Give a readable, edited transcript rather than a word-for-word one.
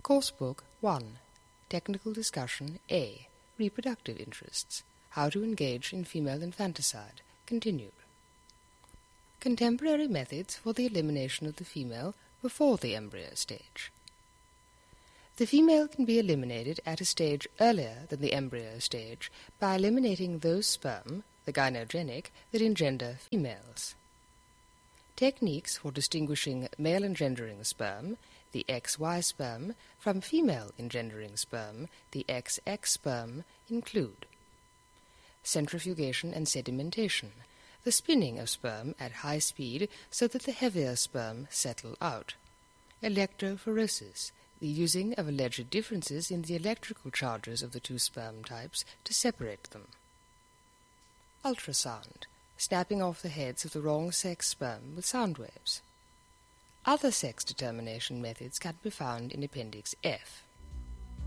Coursebook 1. Technical Discussion A. Reproductive Interests. How to Engage in Female Infanticide. Continued. Contemporary methods for the elimination of the female before the embryo stage. The female can be eliminated at a stage earlier than the embryo stage by eliminating those sperm, the gynogenic, that engender females. Techniques for distinguishing male engendering sperm, the XY sperm, from female engendering sperm, the XX sperm, include centrifugation and sedimentation, the spinning of sperm at high speed so that the heavier sperm settle out; electrophoresis, the using of alleged differences in the electrical charges of the two sperm types to separate them; ultrasound, snapping off the heads of the wrong sex sperm with sound waves. Other sex determination methods can be found in Appendix F.